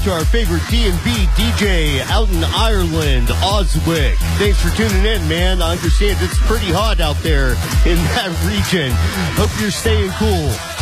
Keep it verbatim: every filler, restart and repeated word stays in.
to our favorite D and B D J out in Ireland, Oswick. Thanks for tuning in, man. I understand it's pretty hot out there in that region. Hope you're staying cool.